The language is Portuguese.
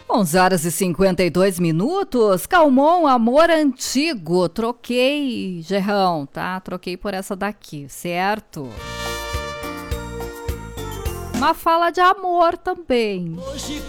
11h52. Calmon, amor antigo. Troquei, Gerrão, tá? Troquei por essa daqui, certo? Uma fala de amor também. Hoje